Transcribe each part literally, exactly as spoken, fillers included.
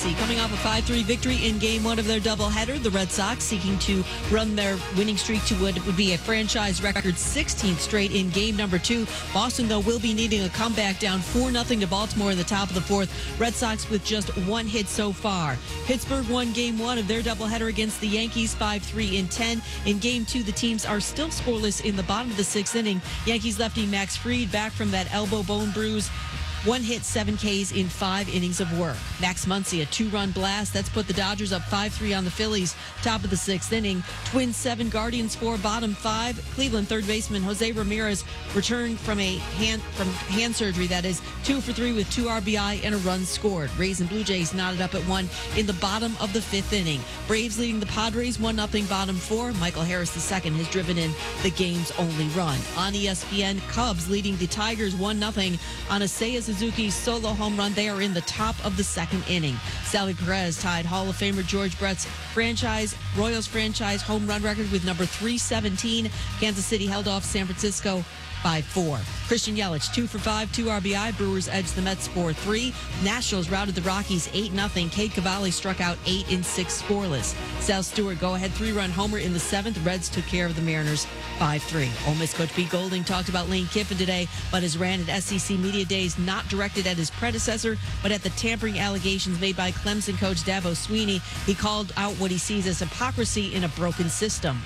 Muncie coming off a five three victory in game one of their doubleheader. The Red Sox seeking to run their winning streak to what would be a franchise record sixteenth straight in game number two. Boston, though, will be needing a comeback down four nothing to Baltimore in the top of the fourth. Red Sox with just one hit so far. Pittsburgh won game one of their doubleheader against the Yankees five three in ten. In game two, the teams are still scoreless in the bottom of the sixth inning. Yankees lefty Max Fried back from that elbow bone bruise. One hit, seven Ks in five innings of work. Max Muncy, a two-run blast. That's put the Dodgers up five three on the Phillies. Top of the sixth inning. Twins seven, Guardians four, bottom five. Cleveland third baseman Jose Ramirez returned from a hand from hand surgery. That is two for three with two R B I and a run scored. Rays and Blue Jays knotted up at one in the bottom of the fifth inning. Braves leading the Padres one nothing bottom four. Michael Harris the second has driven in the game's only run. On E S P N, Cubs leading the Tigers one nothing on a Seiya Suzuki solo home run. They are in the top of the second inning. Salvi Perez tied Hall of Famer George Brett's franchise Royals franchise home run record with number three seventeen. Kansas City held off San Francisco five four. Christian Yelich, two for five, two R B I. Brewers edged the Mets four three. Nationals routed the Rockies eight nothing. Cade Cavalli struck out eight in six scoreless. Sal Stewart go-ahead three-run homer in the seventh. Reds took care of the Mariners five three. Ole Miss coach Pete Golding talked about Lane Kiffin today, but his rant at S E C Media Days not directed at his predecessor, but at the tampering allegations made by Clemson coach Dabo Swinney. He called out what he sees as hypocrisy in a broken system.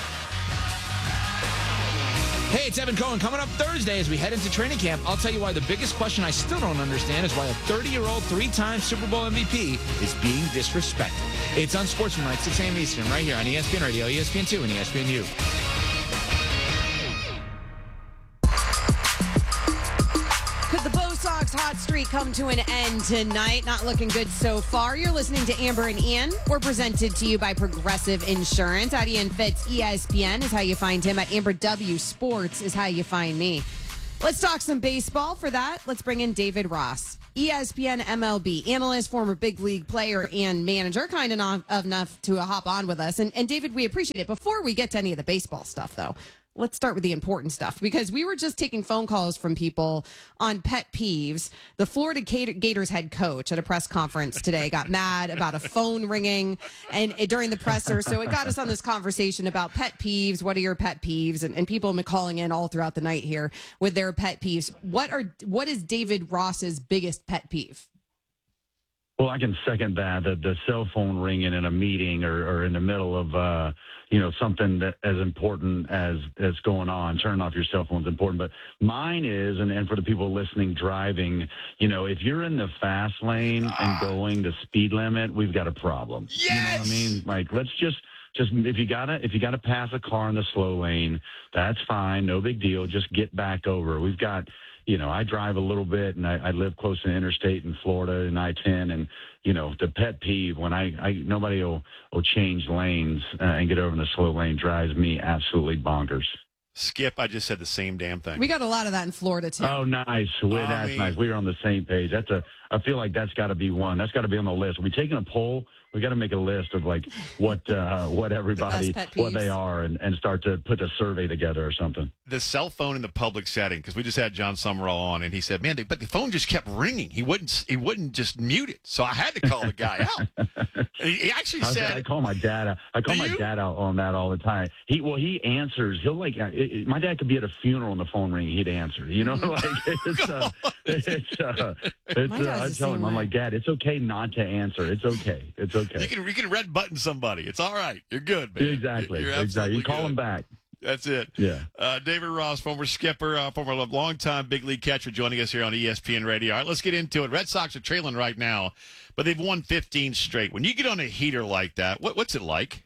Hey, it's Evan Cohen. Coming up Thursday as we head into training camp, I'll tell you why the biggest question I still don't understand is why a thirty-year-old, three-time Super Bowl M V P is being disrespected. It's Unsportsmanlike, six a.m. Eastern, right here on E S P N Radio, E S P N two, and E S P N U. Could the Bo Sox hot streak come to an end tonight? Not looking good so far. You're listening to Amber and Ian. We're presented to you by Progressive Insurance. At Ian Fitz, E S P N is how you find him. At Amber W Sports is how you find me. Let's talk some baseball. For that, let's bring in David Ross, E S P N M L B analyst, former big league player and manager, kind enough, enough to hop on with us. And, and David, we appreciate it. Before we get to any of the baseball stuff, though, let's start with the important stuff, because we were just taking phone calls from people on pet peeves. The Florida Gators head coach at a press conference today got mad about a phone ringing and during the presser. So it got us on this conversation about pet peeves. What are your pet peeves? And, and people have been calling in all throughout the night here with their pet peeves. What are what is David Ross's biggest pet peeve? Well, I can second that, that the cell phone ringing in a meeting or, or in the middle of, uh, you know, something that as important as as going on. Turning off your cell phone is important. But mine is, and, and for the people listening, driving, you know, if you're in the fast lane and going the speed limit, we've got a problem. Yes! You know what I mean? Like, let's just, just if you gotta, if you gotta pass a car in the slow lane, that's fine. No big deal. Just get back over. We've got, you know, I drive a little bit, and I, I live close to the interstate in Florida, and I ten, and you know, the pet peeve when I, I nobody will, will change lanes uh, and get over in the slow lane drives me absolutely bonkers. Skip, I just said the same damn thing. We got a lot of that in Florida too. Oh, nice. Well, I that's mean- nice. We are on the same page. That's a. I feel like that's got to be one. That's got to be on the list. We're taking a poll. We got to make a list of like what uh, what everybody pet what they peeves. are and, and start to put a survey together or something. The cell phone in the public setting, because we just had John Summerall on, and he said, "Man, but the phone just kept ringing. He wouldn't. He wouldn't just mute it. So I had to call the guy out." And he actually I, said, I call my dad out. I call Do my you? dad out on that all the time. He well, he answers. He'll like. uh, It, it- my dad could be at a funeral and the phone ring. He'd answer. You know, like it's. Uh, it's. Uh, it's My uh, dad's I the tell same him, I'm way. like, Dad, it's okay not to answer. It's okay. It's okay. "You can, you can red button somebody. It's all right. You're good, man. Exactly. You're Exactly. absolutely You call good." him back. That's it. Yeah. Uh, David Ross, former skipper, uh, former longtime big league catcher, joining us here on E S P N Radio. All right, let's get into it. Red Sox are trailing right now, but they've won fifteen straight. When you get on a heater like that, what, what's it like?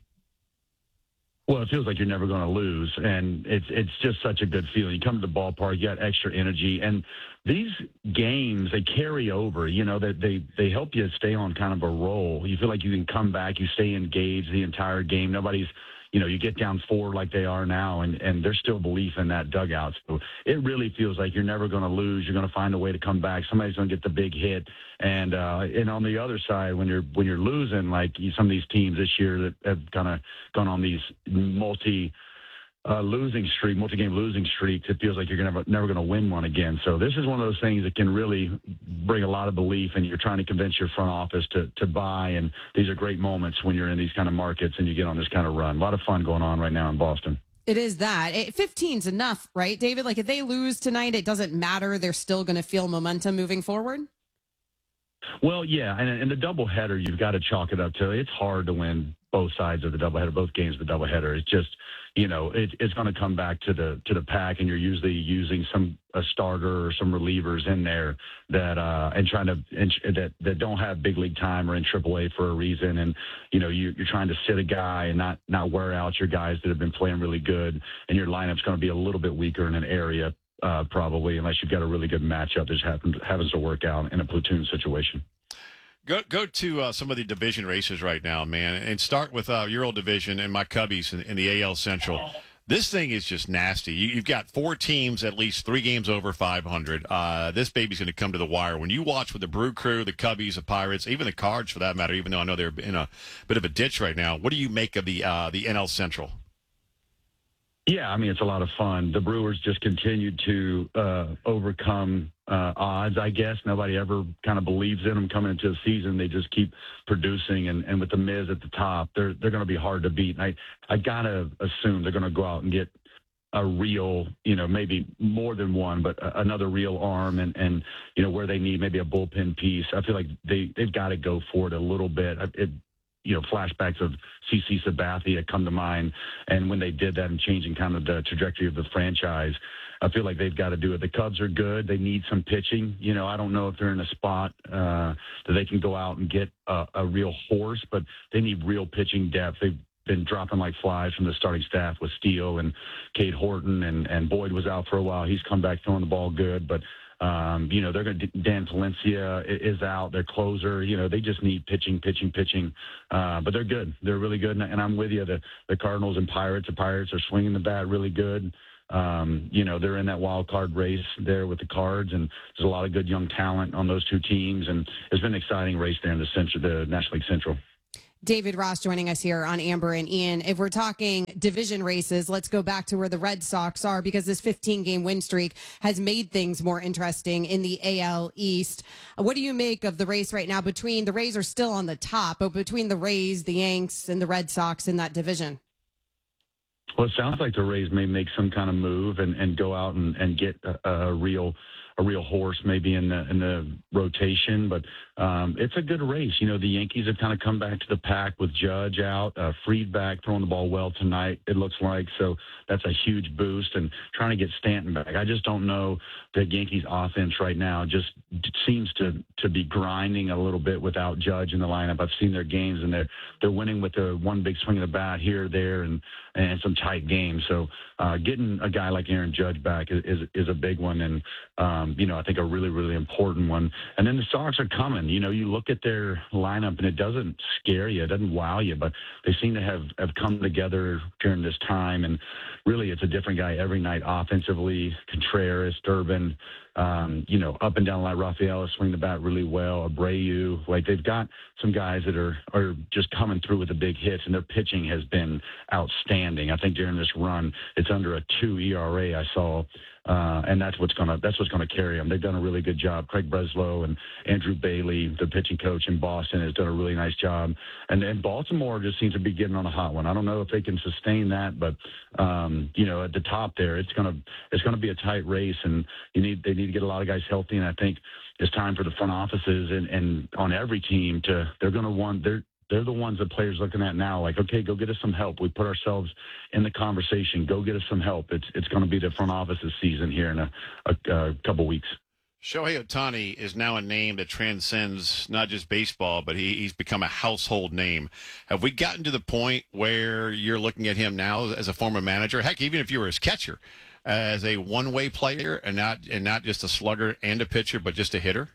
Well, it feels like you're never going to lose, and it's it's just such a good feeling. You come to the ballpark, you got extra energy, and these games they carry over. You know that they, they help you stay on kind of a roll. You feel like you can come back, you stay engaged the entire game. Nobody's, you know, you get down four like they are now, and and there's still belief in that dugout. So it really feels like you're never going to lose. You're going to find a way to come back. Somebody's going to get the big hit, and uh, and on the other side, when you're when you're losing, like some of these teams this year that have kind of gone on these multi uh, losing streak, multi-game losing streaks, it feels like you're never, never going to win one again. So this is one of those things that can really bring a lot of belief, and you're trying to convince your front office to, to buy. And these are great moments when you're in these kind of markets and you get on this kind of run. A lot of fun going on right now in Boston. It is that. It, fifteen's enough, right, David? Like, if they lose tonight, it doesn't matter. They're still going to feel momentum moving forward? Well, yeah, and in the doubleheader, you've got to chalk it up to it's hard to win both sides of the doubleheader, both games of the doubleheader. It's just, you know, it, it's going to come back to the to the pack, and you're usually using some a starter or some relievers in there that uh, and trying to and, that that don't have big league time or in triple A for a reason, and you know you, you're trying to sit a guy and not not wear out your guys that have been playing really good, and your lineup's going to be a little bit weaker in an area. Uh, probably, unless you've got a really good matchup that happens happens to work out in a platoon situation. Go go to uh, some of the division races right now, man, and start with uh, your old division and my Cubbies in, in the A L Central. This thing is just nasty. You, you've got four teams, at least three games over five hundred. Uh, this baby's going to come to the wire. When you watch with the Brew Crew, the Cubbies, the Pirates, even the Cards for that matter, even though I know they're in a bit of a ditch right now, what do you make of the uh, the N L Central? Yeah, I mean, it's a lot of fun. The Brewers just continued to uh, overcome uh, odds, I guess. Nobody ever kind of believes in them coming into the season. They just keep producing, and, and with the Miz at the top, they're they're going to be hard to beat. And I, I got to assume they're going to go out and get a real, you know, maybe more than one, but another real arm, and, and you know, where they need maybe a bullpen piece. I feel like they, they've got to go for it a little bit. It, you know, flashbacks of C C Sabathia come to mind. And when they did that and changing kind of the trajectory of the franchise, I feel like they've got to do it. The Cubs are good. They need some pitching. You know, I don't know if they're in a spot uh, that they can go out and get a, a real horse, but they need real pitching depth. They've been dropping like flies from the starting staff with Steele and Cade Horton, and, and Boyd was out for a while. He's come back throwing the ball good, but Um, you know, they're going to, Dan Valencia is out, their closer, you know, they just need pitching, pitching, pitching. Uh, but they're good. They're really good. And, and I'm with you. The, the Cardinals and Pirates, the Pirates are swinging the bat really good. Um, you know, they're in that wild card race there with the Cards, and there's a lot of good young talent on those two teams. And it's been an exciting race there in the Central, the National League Central. David Ross joining us here on Amber and Ian. If we're talking division races, let's go back to where the Red Sox are, because this fifteen-game win streak has made things more interesting in the A L East. What do you make of the race right now between the Rays are still on the top, but between the Rays, the Yanks, and the Red Sox in that division? Well, it sounds like the Rays may make some kind of move and, and go out and, and get a, a real a real horse maybe in the in the rotation, but um, it's a good race. You know, the Yankees have kind of come back to the pack with Judge out, uh, Fried back, throwing the ball well tonight, it looks like. So that's a huge boost, and trying to get Stanton back. I just don't know that Yankees offense right now just seems to to be grinding a little bit without Judge in the lineup. I've seen their games, and they're they're winning with the one big swing of the bat here, there, and and some tight games. So uh, getting a guy like Aaron Judge back is is, is a big one, and um, you know, I think a really really important one. And then the Sox are coming. You know, you look at their lineup, and it doesn't scare you, it doesn't wow you, but they seem to have have come together during this time. And really, it's a different guy every night offensively. Contreras, Durbin, um, you know, up and down like Rafael swing the bat really well. Abreu, like they've got some guys that are are just coming through with the big hits, and their pitching has been outstanding. I think during this run, it's under a two E R A I saw. Uh, and that's what's gonna that's what's gonna carry them. They've done a really good job. Craig Breslow and Andrew Bailey, the pitching coach in Boston, has done a really nice job. And then Baltimore just seems to be getting on a hot one. I don't know if they can sustain that, but um, you know, at the top there, it's gonna it's gonna be a tight race, and you need they need to get a lot of guys healthy. And I think it's time for the front offices and, and on every team to they're gonna want they're They're the ones that players looking at now, like, okay, go get us some help. We put ourselves in the conversation. Go get us some help. It's it's going to be the front office's season here in a, a, a couple weeks. Shohei Ohtani is now a name that transcends not just baseball, but he, he's become a household name. Have we gotten to the point where you're looking at him now as a former manager? Heck, even if you were his catcher, as a one-way player and not and not just a slugger and a pitcher, but just a hitter?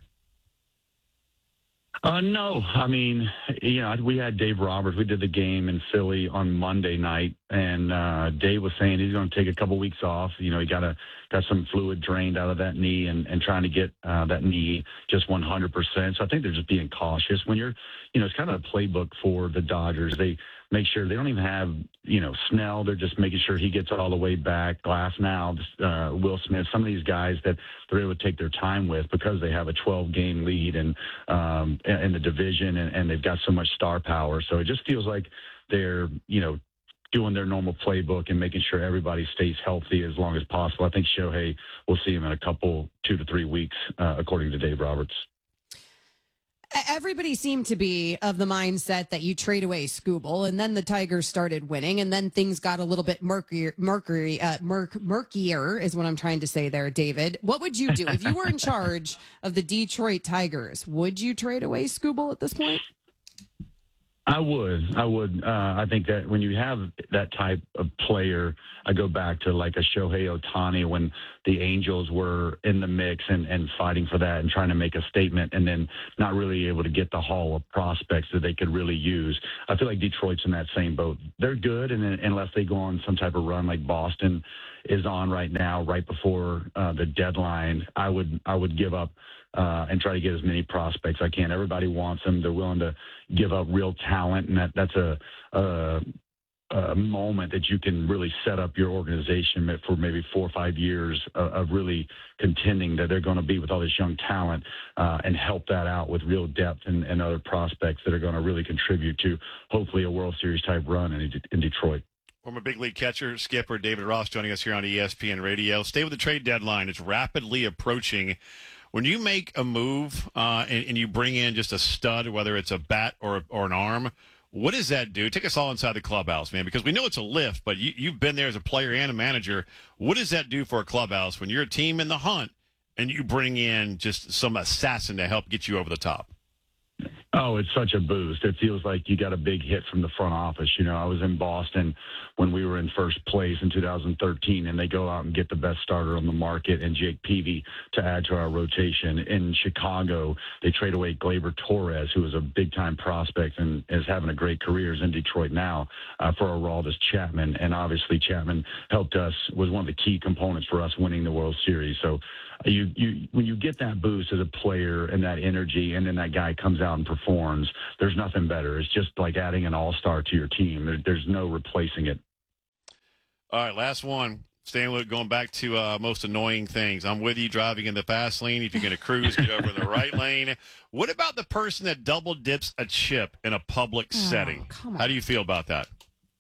Uh, no, I mean, you know, we had Dave Roberts. We did the game in Philly on Monday night, and uh, Dave was saying he's going to take a couple weeks off. You know, he got a got some fluid drained out of that knee, and, and trying to get uh, that knee just one hundred percent. So I think they're just being cautious. When you're, you know, it's kind of a playbook for the Dodgers. They make sure they don't even have, you know, Snell. They're just making sure he gets all the way back. Glass now, uh, Will Smith, some of these guys that they're able to take their time with because they have a twelve game lead and um, in the division, and, and they've got so much star power. So it just feels like they're, you know, doing their normal playbook and making sure everybody stays healthy as long as possible. I think Shohei, we'll see him in a couple, two to three weeks, uh, according to Dave Roberts. Everybody seemed to be of the mindset that you trade away Scooble, and then the Tigers started winning, and then things got a little bit murkier. Mercury, uh, murk, murkier is what I'm trying to say there, David. What would you do if you were in charge of the Detroit Tigers? Would you trade away Scooble at this point? I would. I would. Uh, I think that when you have that type of player, I go back to like a Shohei Ohtani when the Angels were in the mix and, and fighting for that and trying to make a statement and then not really able to get the haul of prospects that they could really use. I feel like Detroit's in that same boat. They're good, and then, unless they go on some type of run like Boston is on right now, right before uh, the deadline, I would I would give up uh, and try to get as many prospects I can. Everybody wants them. They're willing to give up real talent, and that that's a, a, a moment that you can really set up your organization for maybe four or five years of, of really contending that they're going to be with all this young talent uh, and help that out with real depth and, and other prospects that are going to really contribute to hopefully a World Series type run in, in Detroit. Former big league catcher, skipper David Ross joining us here on E S P N Radio. Stay with the trade deadline. It's rapidly approaching. When you make a move uh, and, and you bring in just a stud, whether it's a bat or or an arm, what does that do? Take us all inside the clubhouse, man, because we know it's a lift, but you, you've been there as a player and a manager. What does that do for a clubhouse when you're a team in the hunt and you bring in just some assassin to help get you over the top? Oh, it's such a boost. It feels like you got a big hit from the front office. You know, I was in Boston when we were in first place in two thousand thirteen, and they go out and get the best starter on the market and Jake Peavy to add to our rotation. In Chicago, they trade away Gleyber Torres, who was a big-time prospect and is having a great career, is in Detroit now, uh, for Aroldis Chapman. And obviously Chapman helped us, was one of the key components for us winning the World Series. So You, you, when you get that boost as a player and that energy, and then that guy comes out and performs, there's nothing better. It's just like adding an all-star to your team. There, there's no replacing it. All right, last one. Stanley, going back to uh, most annoying things. I'm with you driving in the fast lane. If you're going to cruise, get over in the right lane. What about the person that double dips a chip in a public Oh, setting? come on. How do you feel about that?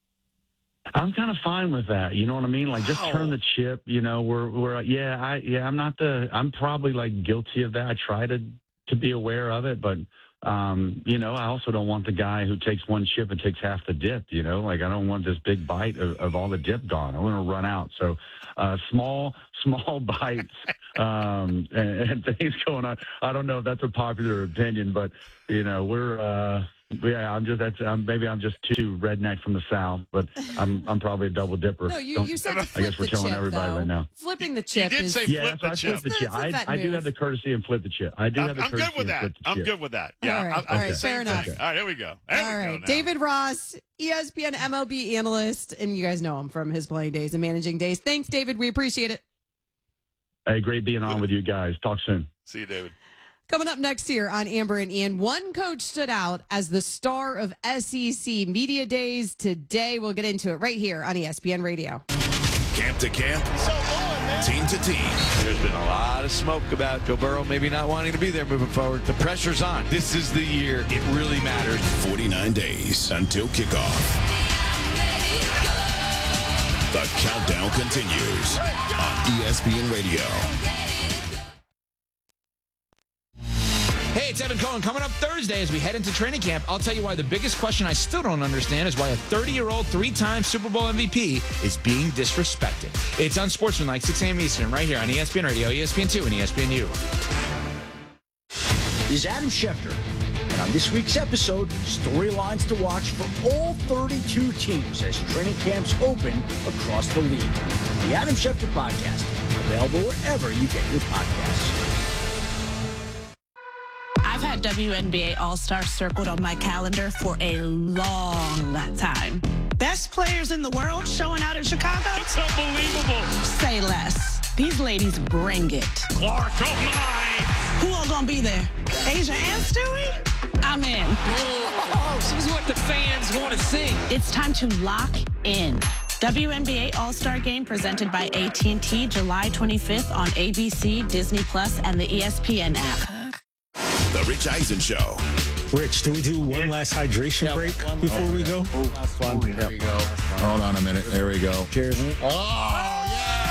I'm kind of fine with that. You know what I mean? Like, just Wow. turn the chip. You know, we're we're yeah, I yeah, I'm not the. I'm probably like guilty of that. I try to to be aware of it, but um, you know, I also don't want the guy who takes one chip and takes half the dip. You know, like I don't want this big bite of, of all the dip gone. I want to run out. So, uh, small small bites um, and, and things going on. I don't know if that's a popular opinion, but you know, we're. Uh, Yeah, I'm just that's um, maybe I'm just too redneck from the South, but I'm I'm probably a double dipper. No, you, Don't- you said to I flip guess we're the telling chip, everybody though. right now. Flipping the chip did is say Yeah, flip so I the flip chip. the chip. That's a I, vet I do move. have the courtesy and flip the chip. I do I'm, have the I'm courtesy good with and that. flip the I'm chip. good with that. Yeah, All right, I, I all right, the same fair thing. enough. All right, there we go. There All we right, go now. David Ross, E S P N M L B analyst, and you guys know him from his playing days and managing days. Thanks, David. We appreciate it. Hey, great being on with you guys. Talk soon. See you, David. Coming up next here on Amber and Ian, one coach stood out as the star of S E C Media Days today. We'll get into it right here on E S P N Radio. Camp to camp, team to team. There's been a lot of smoke about Joe Burrow maybe not wanting to be there moving forward. The pressure's on. This is the year it really matters. forty-nine days until kickoff. The countdown continues on E S P N Radio. Hey, it's Evan Cohen. Coming up Thursday as we head into training camp, I'll tell you why the biggest question I still don't understand is why a thirty-year-old, three-time Super Bowl M V P is being disrespected. It's Unsportsmanlike, six a.m. Eastern, right here on E S P N Radio, E S P N two, and E S P N U. This is Adam Schefter, and on this week's episode, storylines to watch for all thirty-two teams as training camps open across the league. The Adam Schefter Podcast, available wherever you get your podcasts. I've had W N B A All-Star circled on my calendar for a long time. Best players in the world showing out in Chicago? It's unbelievable. Say less. These ladies bring it. Clark, oh my! Who all gonna be there? Asia and Stewie? I'm in. Oh, this is what the fans want to see. It's time to lock in. W N B A All-Star Game presented by A T and T July twenty-fifth on A B C, Disney Plus, and the E S P N app. The Rich Eisen Show. Rich, do we do one last hydration Yep, break one before more. we go? Oh, last one. There Yep. we go. Hold on a minute. There we go. Cheers. Oh,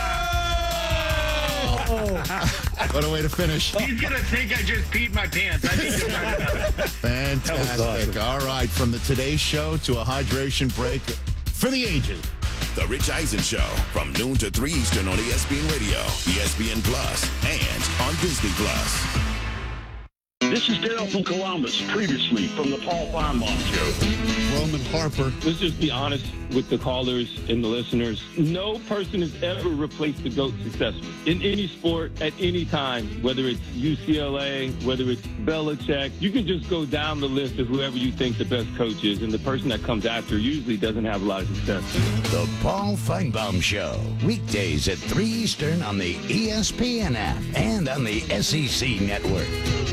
yeah! What a way to finish. He's going to think I just peed my pants. I think you're right about it. Fantastic. All right, from the Today Show to a hydration break for the ages. The Rich Eisen Show from noon to three Eastern on E S P N Radio, E S P N Plus, and on Disney Plus. This is Dale from Columbus, previously from the Paul Feinbaum Show. Roman Harper. Let's just be honest with the callers and the listeners. No person has ever replaced the GOAT successfully. In any sport, at any time, whether it's U C L A, whether it's Belichick, you can just go down the list of whoever you think the best coach is, and the person that comes after usually doesn't have a lot of success. The Paul Feinbaum Show, weekdays at three Eastern on the E S P N app and on the S E C network.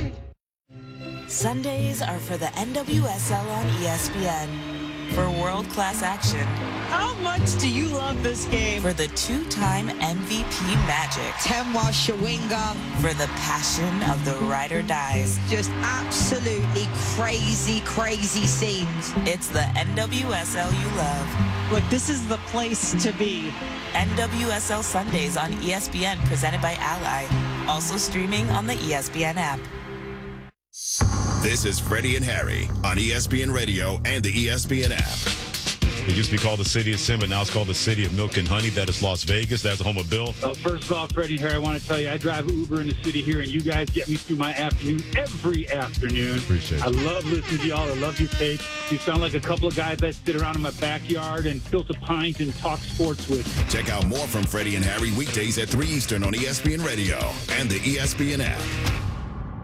Sundays are for the N W S L on E S P N. For world-class action. How much do you love this game? For the two-time M V P magic. Temwa Shawinga. For the passion of the ride or dies. Just absolutely crazy, crazy scenes. It's the N W S L you love. Look, this is the place to be. N W S L Sundays on E S P N, presented by Ally. Also streaming on the E S P N app. This is Freddie and Harry on E S P N Radio and the E S P N app. It used to be called the City of Sin, but now it's called the City of Milk and Honey. That is Las Vegas. That's the home of Bill. Uh, first off, Freddie, here, I want to tell you, I drive Uber in the city here, and you guys get me through my afternoon every afternoon. Appreciate it. I love listening to y'all. I love your tape. You sound like a couple of guys that sit around in my backyard and tilt a pint and talk sports with. Check out more from Freddie and Harry weekdays at three Eastern on E S P N Radio and the E S P N app.